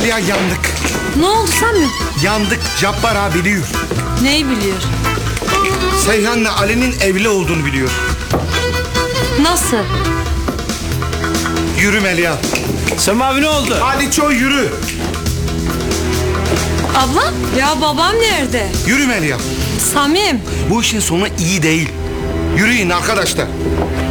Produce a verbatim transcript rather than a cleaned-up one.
Melia yandık. Ne oldu sen mi? Yandık. Cabbar abi biliyor. Neyi biliyor? Seyhan'la Ali'nin evli olduğunu biliyor. Nasıl? Yürü Melia. Sami abi ne oldu? Ali Çoğ yürü. Ablam? Ya babam nerede? Yürü Melia. Samim. Bu işin sonu iyi değil. Yürüyün arkadaşlar.